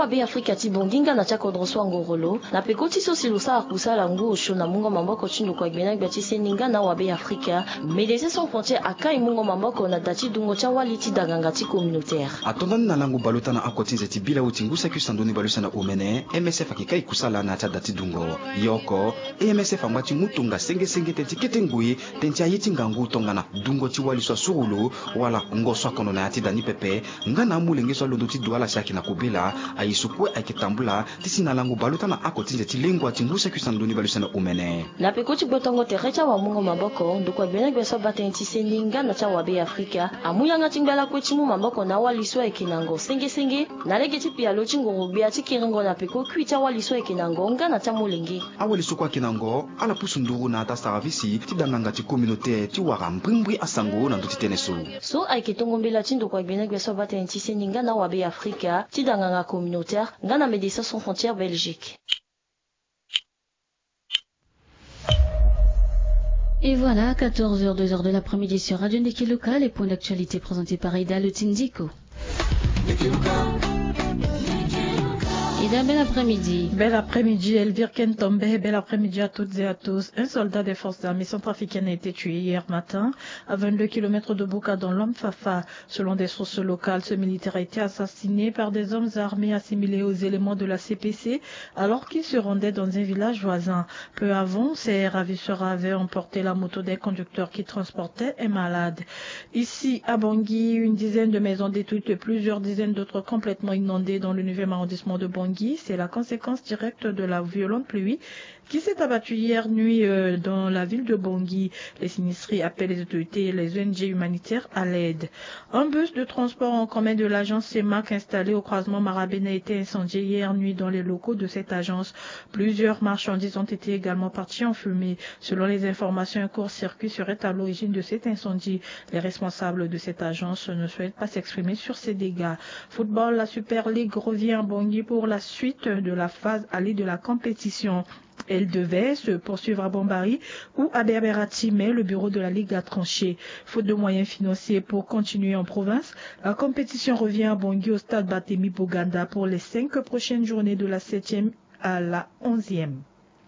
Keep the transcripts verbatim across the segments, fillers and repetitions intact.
wabe Afrika tibonginga na chako droswa ngorolo na pekoti so silusa akusala ngusho na mungo mamboko chindu kwa gbena gbati seninga na wabe Afrika Médecins Sans Frontières akai mungo mamboko na dati dungo cha waliti daganga ti communautaire atondani na langu balutana akotinze ti bila utingusa kusandoni balusana umene M S F akikai kusala na cha dati dungo yoko M S F amwati mutunga senge senge teti ketengui tenti ayiti ngangu tongana dungo ti waliswa surulu wala ngoswa kono na ati dani pepe ngana mulengeswa londo ti duala shaki na kubila ayisukwe aikitambula tisi na langu balutana akotinze ti lengwa tingusa kusandoni balusana umene na pekoti botongo terecha wa mungo mamboko ndukwa gbena gbesa batenti seninga na cha wabe Afrika amuyanga tingbala kwechimu mamboko na waliswa ekinango senge senge na legeti pia lochingo rubia tikiringo na peko kuita waliswa ekinango nga na cha mulenge awelisukwa kinango ala pusunduru na ata servisi ti danganga ti communauté ti wara mbrimbri asango na nduti teneso so aikitongo mbila tindu kwa gbena gbesa batenti seninga na wabe Afrika ti danganga communautaire nga na Médecins Sans Frontières Belgique. Et voilà, quatorze heures, deux heures de l'après-midi sur Radio Ndeki Local, les points d'actualité présentés par Ida Le Tindiko. Ida, bel après-midi. Bel après-midi, Elvire Kentombe, bel après-midi à toutes et à tous. Un soldat des forces armées centrafricaines a été tué hier matin à vingt-deux kilomètres de Bouka dans l'Omfafa. Selon des sources locales, ce militaire a été assassiné par des hommes armés assimilés aux éléments de la C P C alors qu'il se rendait dans un village voisin. Peu avant, ces ravisseurs avaient emporté la moto des conducteurs qui transportaient un malade. Ici, à Bangui, une dizaine de maisons détruites et plusieurs dizaines d'autres complètement inondées dans le neuvième arrondissement de Bangui. C'est la conséquence directe de la violente pluie qui s'est abattue hier nuit euh, dans la ville de Bangui. Les sinistrés appellent les autorités et les O N G humanitaires à l'aide. Un bus de transport en commun de l'agence C E M A C installé au croisement Marabena a été incendié hier nuit dans les locaux de cette agence. Plusieurs marchandises ont été également parties en fumée. Selon les informations, un court-circuit serait à l'origine de cet incendie. Les responsables de cette agence ne souhaitent pas s'exprimer sur ces dégâts. Football, la Super League revient à Bangui pour la suite de la phase allée de la compétition. Elle devait se poursuivre à Bombari ou à Berberati, mais le bureau de la Ligue a tranché. Faute de moyens financiers pour continuer en province, la compétition revient à Bangui au stade Batemi Boganda pour les cinq prochaines journées de la septième à la onzième.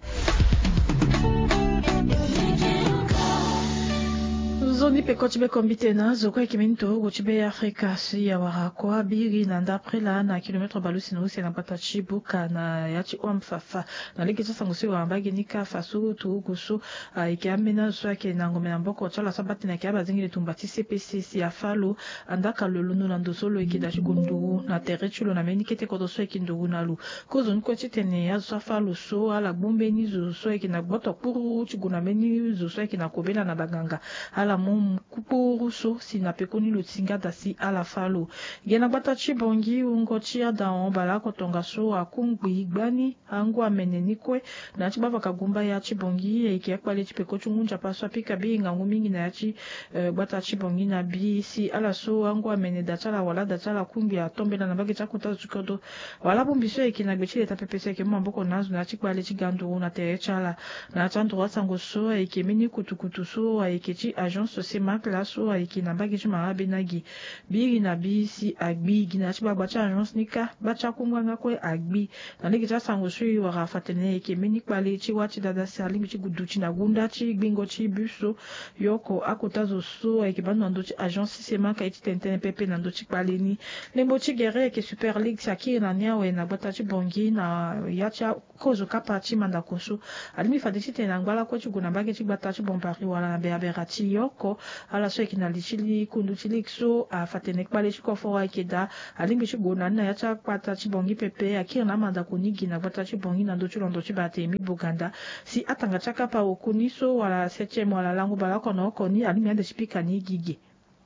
Zoni pe kochibe kombitena zoko ekiminto kochibe Afrika si ya warakwa biri na ndapre la na kilometre balusi na usi na patachi buka na yachi omfafa na lekiso sangusi wa mbagi nika fasu tu kusu iki amena so ke na ngome na mboko chala sabati na kia bazingile tumbati C P C si ya falo andaka lolunu na ndosolo ikidashi gundu na terechulo na menikete kodoso ikindu na lu kozo nko chitene ya so falo so ala bombe ni zo so ikina boto puru chiguna meni zo so ikina kobela na baganga ala kupuru so sina pekoni lutinga dasi ala falo gena batachi bongi ungochi adaon bala kotonga so akungwi gbani angu ameneni kwe na chibava kagumba ya chibongi eke akwale chipeko chungunja paswa pika bi ngangu mingi na yachi uh, batachi bongi na bi si ala so angu amene dachala wala dachala kungi atombela na bagi chakuta zukodo wala bombiso eke na gbechile tapepese ke mamboko nazu na chikwale chigandu na terechala na chandu wasango so eke mini kutukutu so eke chi agence C E M A C la so aiki na bagi chuma abenagi biri na bisi agbi gina chiba bacha agence nika bacha kungwanga kwe agbi na leki cha sango shui wara fatene eke meni kwale chi wachi dada sali michi guduchi na gunda chi bingo chi buso yoko akotazo so aiki banu ando chi agence C E M A C aiti tentene pepe na ando chi kwale ni lembo chi gere eke Super League shaki na niawe na bata chi bongi na yacha kozo kapa chi manda koso alimi fadisi tena ngwala kwa chi guna bagi chi bata chi bompari wala na beaberati yoko ala so ekina lichili kundu chilikso a fatene kwale chiko fora ikeda alimbi chigona na yacha kwata chibongi pepe akira na manda kunigi na bata chibongi na ndochi londo chibate mi Buganda si atanga chaka pa okuniso wala septième wala langu bala kono koni alimi ande chipika ni gigi.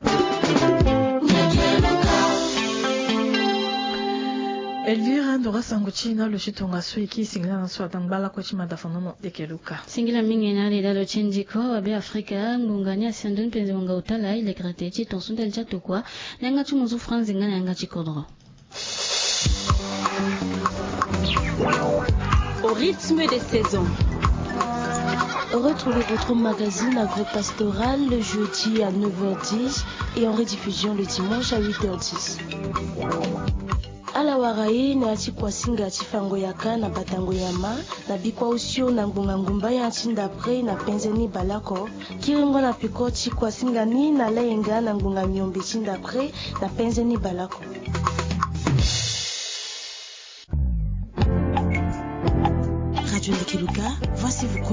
Elvira ndora sanguchina lo chitonga swiki singila na swata ngbala kwa chima dafonono dekeluka. Singila mingi na lida lo chendiko wabe Afrika ngunganya siandun penzi wanga utala ile gratechi tonsunda ljato kwa nanga chumuzu franzi ngana nanga chikodro. Au rythme des saisons. Retrouvez votre magazine agro-pastoral le jeudi à neuf heures dix et en rediffusion le dimanche à huit heures dix. ala warai na achi kwa singa achi fango yaka na batango yama na bikwa usio na ngunga ngumba ya achi ndapre na penzeni balako kiringo na piko chi kwa singa ni na laenga na ngunga nyombi chi ndapre na penzeni balako. Radio Kiluka, voici vous